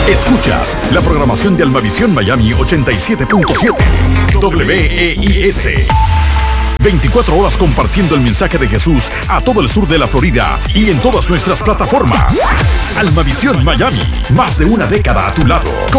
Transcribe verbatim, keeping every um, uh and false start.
Escuchas la programación de Almavisión Miami ochenta y siete punto siete W E I S. veinticuatro horas compartiendo el mensaje de Jesús a todo el sur de la Florida y en todas nuestras plataformas. Almavisión Miami, más de una década a tu lado.